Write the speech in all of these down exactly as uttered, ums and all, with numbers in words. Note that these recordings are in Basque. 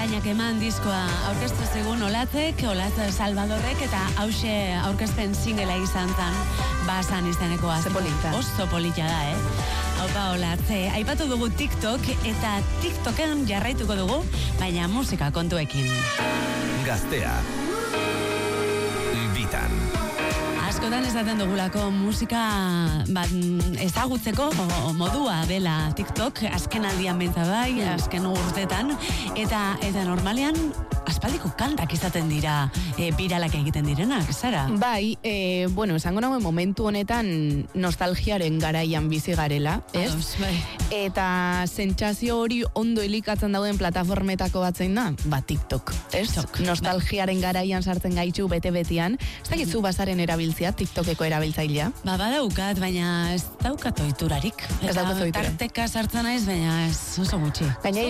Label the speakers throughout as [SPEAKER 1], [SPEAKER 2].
[SPEAKER 1] Espainak eman diskoa aurkeztu zigun Olatzek, Olatz Salvadorrek, eta hause aurkezpen singela izan zan, basan izanekoa. Oso polita da, eh? Haupa, Olatz, aipatu dugu TikTok, eta TikToken jarraituko dugu, baina musika kontuekin.
[SPEAKER 2] Gaztea. Bitan.
[SPEAKER 1] Askotan esaten dugulako musika bat, ezagutzeko modua dela TikTok, azken aldian bentsa bai, azken urtetan, eta, eta normalean aspaldiko kantak izaten dira e, biralak egiten direnak, Sara?
[SPEAKER 3] Bai, e, bueno, esango nagoen momentu honetan nostalgiaren garaian bizi garela, ez?
[SPEAKER 1] Ados, bai.
[SPEAKER 3] Eta sentsazio hori ondo elikatzen dauden plataformetako bat zein da? Ba, TikTok, ez?
[SPEAKER 1] TikTok,
[SPEAKER 3] nostalgiaren bai. Garaian sartzen gaitu bete-betean. Ez dakizu bazaren erabiltzea, TikTokeko erabiltzailea?
[SPEAKER 1] Ba, badaukat, baina ez daukat oiturarik.
[SPEAKER 3] Ez daukat oiturarik.
[SPEAKER 1] Tarteka sartzen naiz, baina ez oso gutxi.
[SPEAKER 3] Gaina,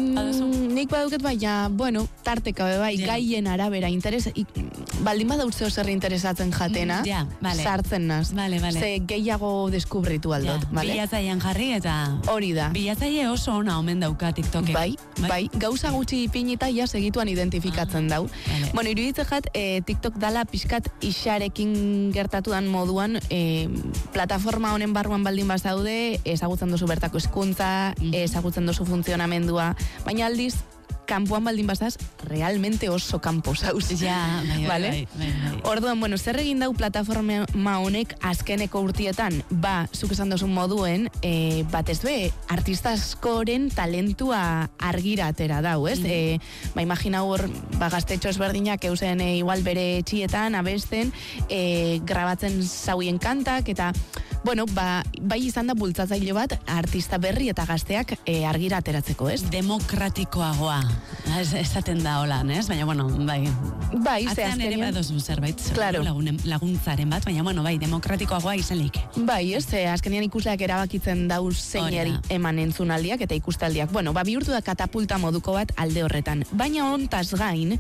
[SPEAKER 3] mm, nik badauket, baina, bueno, tarteka bai, yeah. Gaien arabera, interes, ik, baldin badautze zer interesatzen jatena,
[SPEAKER 1] yeah, vale.
[SPEAKER 3] Sartzen naz.
[SPEAKER 1] Vale, vale.
[SPEAKER 3] Ze gehiago deskubritu aldot,
[SPEAKER 1] yeah.
[SPEAKER 3] Vale?
[SPEAKER 1] Bilatzailean jarri eta...
[SPEAKER 3] Hori da.
[SPEAKER 1] Bilatzaile oso ona omen dauka TikTokek.
[SPEAKER 3] Bai, bai, bai, gauza gutxi ipinita ja segituan identifikatzen ah, dau.
[SPEAKER 1] Vale.
[SPEAKER 3] Bueno, iruditze jat, eh, TikTok dala pixkat isarekin gertatudan moduan, eh, plataforma honen barruan baldin bazaude, ezagutzen duzu bertako hizkuntza, mm-hmm. ezagutzen duzu funtzionamendua, baina aldiz, kanpoan baldin bazaz, realmente oso kanpo zauz.
[SPEAKER 1] Ja, bai,
[SPEAKER 3] vale?
[SPEAKER 1] bai, bai, bai.
[SPEAKER 3] Orduan, bueno, zer egin dau plataforma honek azkeneko urtietan, ba, zuk esan dozun moduen, e, bat ez be, artista askoren talentua argira atera dau, ez? Mm. E, ba, imagina hor, ba, gaztetxo ezberdinak eusen e, igual bere etxietan, abesten, e, grabatzen zauien kantak, eta bueno, ba, bai izan da bultzatzaile bat artista berri eta gazteak e, argira ateratzeko, ez?
[SPEAKER 1] Demokratikoagoa, ez, esaten da holan, ez? Baina, bueno, bai.
[SPEAKER 3] Bai, ze
[SPEAKER 1] azkenean ere badozu zerbait,
[SPEAKER 3] claro.
[SPEAKER 1] lagunen, laguntzaren bat, baina, bueno, bai, demokratikoagoa izalik.
[SPEAKER 3] Bai, ez, ze azkenean ikusleak erabakitzen dauz zeinari eman entzunaldiak eta ikustaldiak. Bueno, ba, bihurtu da katapulta moduko bat alde horretan. Baina hontaz gain,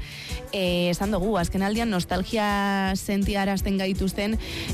[SPEAKER 3] e, esan dugu, azken aldian nostalgia sentiarazten gaituzten,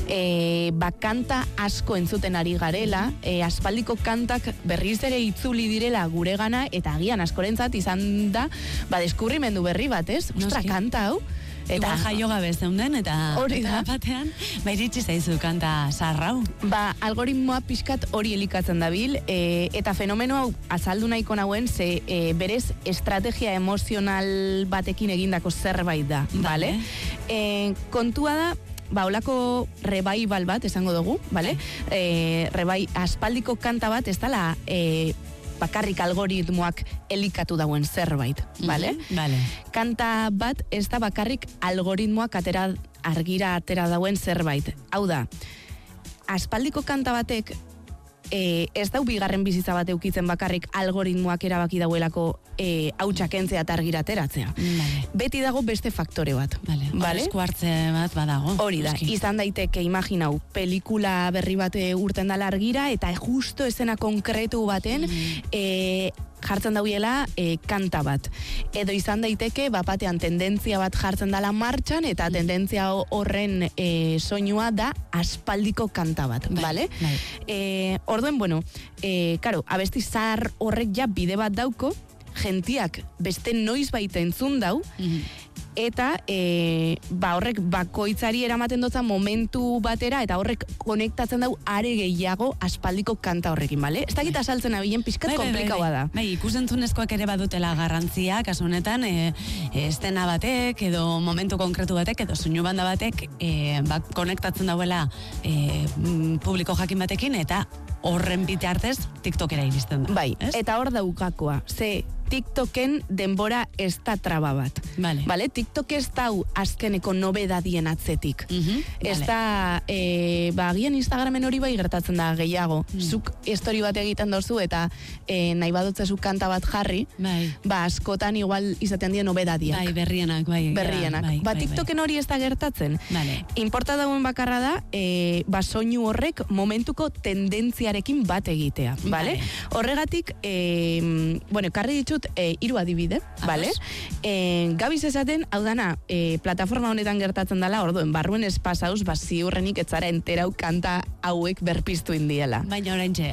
[SPEAKER 3] e, ba, kanta asko entzuten ari garela, e, aspaldiko kantak berriz ere itzuli direla guregana, eta agian askorentzat izan da, ba, deskubrimendu berri bat, ez? Ostra, kanta hau.
[SPEAKER 1] Eta igual jaio gabe zeunden, eta
[SPEAKER 3] hori da
[SPEAKER 1] batean, ba, iritsi zaizu kanta sarrau.
[SPEAKER 3] Ba, algoritmoa pixkat hori elikatzen dabil, e, eta fenomeno hau azaldu nahiko nauen, ze e, berez estrategia emozional batekin egindako zerbait da, bale? E, kontua da, ba, olako revival bat, esango dugu, bale? E, rebai, aspaldiko kanta bat, ez dala, e, bakarrik algoritmoak elikatu dauen zerbait, bale?
[SPEAKER 1] Mm-hmm, vale.
[SPEAKER 3] Kanta bat, ez da bakarrik algoritmoak atera, argira atera dauen zerbait. Hau da, aspaldiko kanta batek, E, ez dau bigarren bizitza bat eukitzen bakarrik algoritmoak erabaki dauelako e, hautsak entzea eta argira ateratzea.
[SPEAKER 1] Vale.
[SPEAKER 3] Beti dago beste faktore bat.
[SPEAKER 1] Vale. Vale? Esku hartze bat badago.
[SPEAKER 3] Hori da, Uski. Izan daiteke, imaginau, pelikula berri bat urten dala argira, eta justo esena konkretu baten, mm. e, jartzen dauiela e, kanta bat. Edo izan daiteke, bapatean tendentzia bat jartzen dala martxan, eta tendentzia horren e, soinua da aspaldiko kanta bat, bai, bale? Bai. E, orduen, bueno, e, karo, abesti zahar horrek ja bide bat dauko, gentiak beste noiz baita entzun dau, mm-hmm. eta e, ba horrek bakoitzari eramaten dotza momentu batera, eta horrek konektatzen dau are gehiago aspaldiko kanta horrekin, bale? Ez dakit asaltzen abilen pixkat bai, komplikaua da.
[SPEAKER 1] Bai, ikusentzunezkoak ere badutela garrantzia, kasu honetan, e, e, estena batek, edo momentu konkretu batek, edo soinu banda batek, e, ba, konektatzen dauela e, publiko jakin batekin, eta horren bitartez TikTokera iristen da.
[SPEAKER 3] Bai, es? Eta hor daukakoa, ze TikToken denbora ez da traba bat.
[SPEAKER 1] Vale.
[SPEAKER 3] Vale? TikTok ez dau azkeneko nobedadien atzetik.
[SPEAKER 1] Uh-huh.
[SPEAKER 3] Ez
[SPEAKER 1] vale.
[SPEAKER 3] da, e, ba, agian Instagramen hori bai gertatzen da gehiago. Mm. Zuk story bat egiten dozu eta e, nahi badotzezu kanta bat jarri,
[SPEAKER 1] bai.
[SPEAKER 3] Ba, askotan igual izaten dien nobedadiak.
[SPEAKER 1] Bai, berrienak, bai.
[SPEAKER 3] Berrienak.
[SPEAKER 1] Bai,
[SPEAKER 3] ba,
[SPEAKER 1] bai,
[SPEAKER 3] TikToken
[SPEAKER 1] bai.
[SPEAKER 3] hori ez da gertatzen.
[SPEAKER 1] Vale.
[SPEAKER 3] Importa dauen bakarra da, e, ba, soinu horrek momentuko tendentziarekin bat egitea. Vale? Vale. Horregatik, e, bueno, karri ditut e, hiru adibide, vale? E, gabiz esaten, hau dana, e, plataforma honetan gertatzen dela, orduen, barruen espasauz, ba, ziurrenik etzara enterau kanta hauek berpiztu indiela.
[SPEAKER 1] Baina oraintxe,